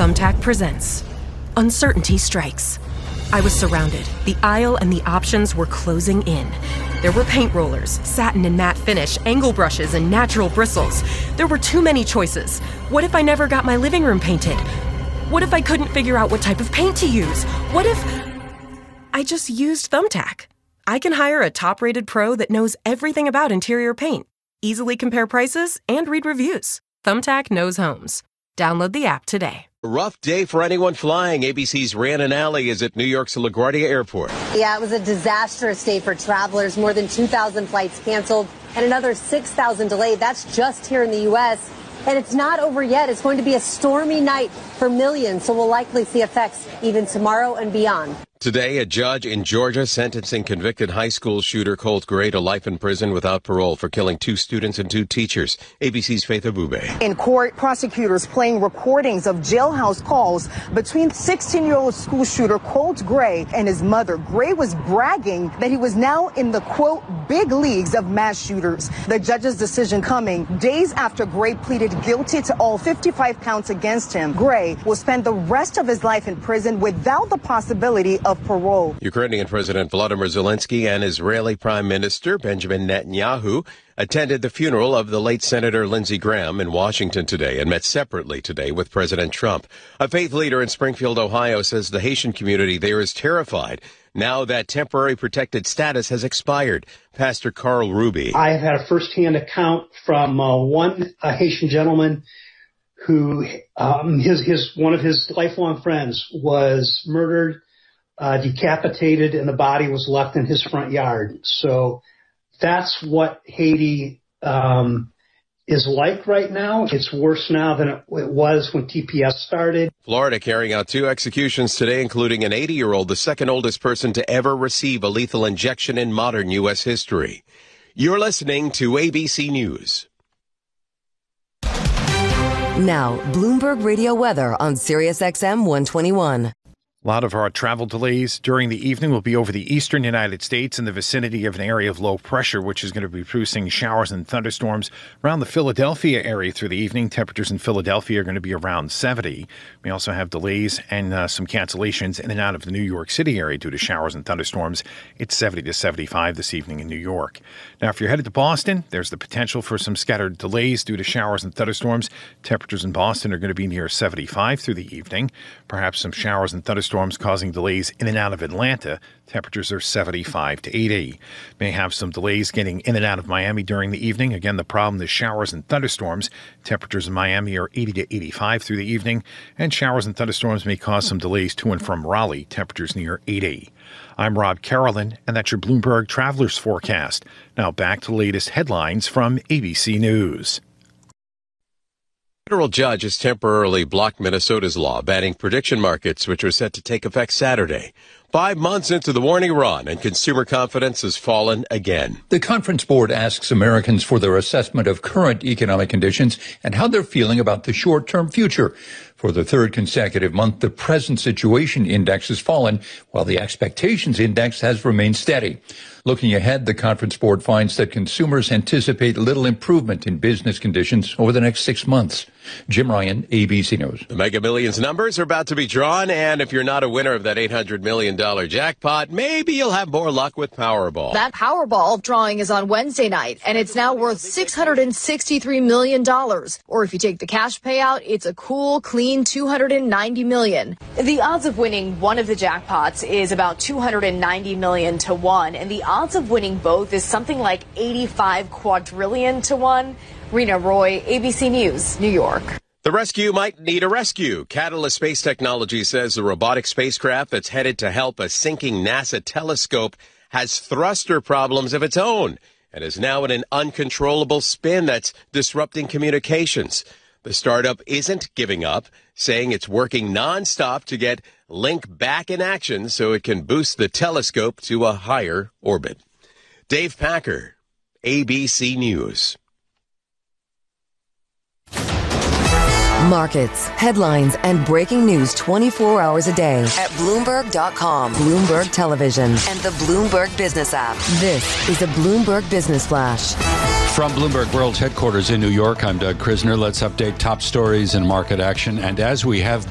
Thumbtack presents Uncertainty Strikes. I was surrounded. The aisle and the options were closing in. There were paint rollers, satin and matte finish, angle brushes, and natural bristles. There were too many choices. What if I never got my living room painted? What if I couldn't figure out what type of paint to use? What if I just used Thumbtack? I can hire a top-rated pro that knows everything about interior paint, easily compare prices, and read reviews. Thumbtack knows homes. Download the app today. A rough day for anyone flying. ABC's Rhiannon Alley is at New York's LaGuardia Airport. Yeah, it was a disastrous day for travelers. More than 2,000 flights canceled and another 6,000 delayed. That's just here in the U.S. And it's not over yet. It's going to be a stormy night for millions, so we'll likely see effects even tomorrow and beyond. Today, a judge in Georgia sentencing convicted high school shooter Colt Gray to life in prison without parole for killing 2 students and 2 teachers. ABC's Faith Abube. In court, prosecutors playing recordings of jailhouse calls between 16-year-old school shooter Colt Gray and his mother. Gray was bragging that he was now in the, quote, big leagues of mass shooters. The judge's decision coming days after Gray pleaded guilty to all 55 counts against him. Gray will spend the rest of his life in prison without the possibility of parole. Ukrainian President Volodymyr Zelensky and Israeli Prime Minister Benjamin Netanyahu attended the funeral of the late Senator Lindsey Graham in Washington today and met separately today with President Trump. A faith leader in Springfield, Ohio, says the Haitian community there is terrified now that temporary protected status has expired. Pastor Carl Ruby. I have had a firsthand account from one Haitian gentleman who one of his lifelong friends was murdered, decapitated, and the body was left in his front yard. So that's what Haiti is like right now. It's worse now than it was when TPS started. Florida carrying out 2 executions today, including an 80-year-old, the second oldest person to ever receive a lethal injection in modern U.S. history. You're listening to ABC News. Now, Bloomberg Radio weather on SiriusXM 121. A lot of our travel delays during the evening will be over the eastern United States in the vicinity of an area of low pressure, which is going to be producing showers and thunderstorms around the Philadelphia area through the evening. Temperatures in Philadelphia are going to be around 70. We also have delays and some cancellations in and out of the New York City area due to showers and thunderstorms. It's 70 to 75 this evening in New York. Now, if you're headed to Boston, there's the potential for some scattered delays due to showers and thunderstorms. Temperatures in Boston are going to be near 75 through the evening. Perhaps some showers and thunderstorms causing delays in and out of Atlanta. Temperatures are 75 to 80. May have some delays getting in and out of Miami during the evening. Again, the problem is showers and thunderstorms. Temperatures in Miami are 80 to 85 through the evening. And showers and thunderstorms may cause some delays to and from Raleigh. Temperatures near 80. I'm Rob Carolyn, and that's your Bloomberg Travelers Forecast. Now back to the latest headlines from ABC News. A federal judge has temporarily blocked Minnesota's law banning prediction markets, which are set to take effect Saturday. 5 months into the warning run, and consumer confidence has fallen again. The Conference Board asks Americans for their assessment of current economic conditions and how they're feeling about the short-term future. For the 3rd consecutive month, the present situation index has fallen, while the expectations index has remained steady. Looking ahead, the Conference Board finds that consumers anticipate little improvement in business conditions over the next 6 months. Jim Ryan, ABC News. The Mega Millions numbers are about to be drawn, and if you're not a winner of that $800 million jackpot, maybe you'll have more luck with Powerball. That Powerball drawing is on Wednesday night, and it's now worth $663 million. Or if you take the cash payout, it's a cool, clean $290 million. The odds of winning one of the jackpots is about $290 million to 1, and the odds of winning both is something like 85 quadrillion to 1. Rena Roy, ABC News, New York. The rescue might need a rescue. Catalyst Space Technology says the robotic spacecraft that's headed to help a sinking NASA telescope has thruster problems of its own and is now in an uncontrollable spin that's disrupting communications. The startup isn't giving up, saying it's working nonstop to get Link back in action so it can boost the telescope to a higher orbit. Dave Packer, ABC News. Markets, headlines, and breaking news 24 hours a day at Bloomberg.com, Bloomberg Television, and the Bloomberg Business app. This is a Bloomberg Business Flash. From Bloomberg World's headquarters in New York, I'm Doug Krisner. Let's update top stories and market action. And as we have